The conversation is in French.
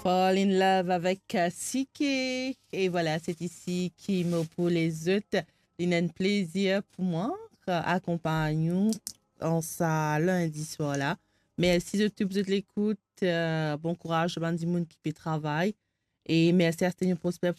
Fall in love avec Siki. Et voilà, c'est ici qui me pour les autres. Il y a un plaisir pour moi accompagner en ça lundi soir là. Merci de tout l'écoute. Bon courage, bandi monde qui fait travail. Et merci à Stéphane Prosper